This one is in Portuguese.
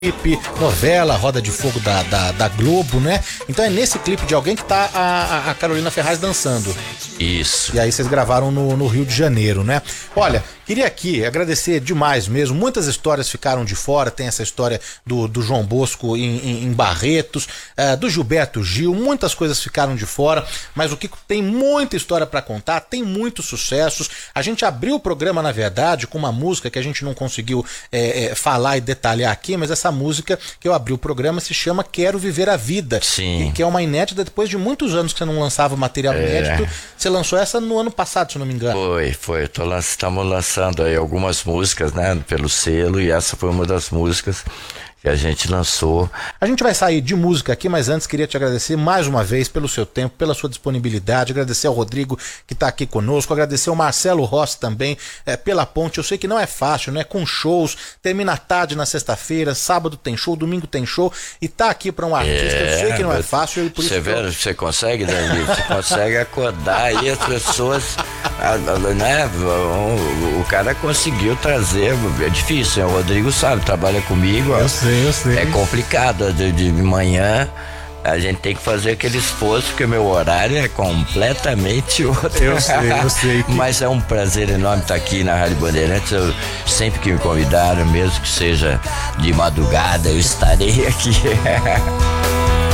clipe, novela, Roda de Fogo da Globo, né? Então é nesse clipe de alguém que tá a Carolina Ferraz dançando. Isso. E aí vocês gravaram no Rio de Janeiro, né? Olha, queria aqui agradecer demais mesmo. Muitas histórias ficaram de fora. Tem essa história do João Bosco em Barretos, do Gilberto Gil. Muitas coisas ficaram de fora, mas o Kiko tem muita história para contar, tem muitos sucessos. A gente abriu o programa, na verdade, com uma música que a gente não conseguiu falar e detalhar aqui, mas essa música que eu abri o programa se chama Quero Viver a Vida. Sim. Que é uma inédita depois de muitos anos que você não lançava material inédito. Você lançou essa no ano passado, se não me engano. Foi. Estamos lançando aí algumas músicas, né, pelo selo, e essa foi uma das músicas que a gente lançou. A gente vai sair de música aqui, mas antes queria te agradecer mais uma vez pelo seu tempo, pela sua disponibilidade, agradecer ao Rodrigo que está aqui conosco, agradecer ao Marcelo Rossi também pela ponte. Eu sei que não é fácil, né? Com shows, termina tarde na sexta-feira, sábado tem show, domingo tem show, e tá aqui para um artista, eu sei que não é fácil. E por isso você consegue, Danilo? Você consegue acordar aí as pessoas, né? O cara conseguiu trazer, é difícil, né? O Rodrigo sabe, trabalha comigo. Eu sei. É complicado, de manhã a gente tem que fazer aquele esforço, porque meu horário é completamente outro. Eu sei. Mas é um prazer enorme estar aqui na Rádio Bandeirantes. Sempre que me convidaram, mesmo que seja de madrugada, eu estarei aqui.